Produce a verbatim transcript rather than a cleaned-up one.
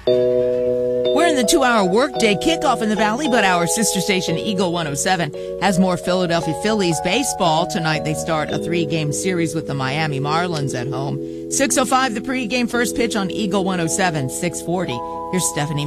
We're in the two-hour workday kickoff in the Valley, but our sister station, Eagle one oh seven, has more Philadelphia Phillies baseball. Tonight they start a three-game series with the Miami Marlins at home. six oh five, the pregame first pitch on Eagle one oh seven, six forty. Here's Stephanie